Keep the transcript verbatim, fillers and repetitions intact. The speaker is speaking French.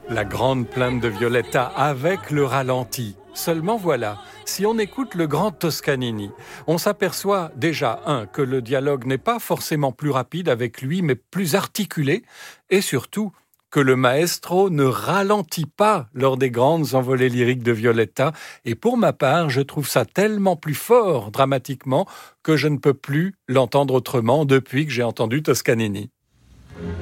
La grande plainte de Violetta avec le ralenti. Seulement voilà, si on écoute le grand Toscanini, on s'aperçoit déjà, un, que le dialogue n'est pas forcément plus rapide avec lui, mais plus articulé, et surtout que le maestro ne ralentit pas lors des grandes envolées lyriques de Violetta. Et pour ma part, je trouve ça tellement plus fort dramatiquement que je ne peux plus l'entendre autrement depuis que j'ai entendu Toscanini.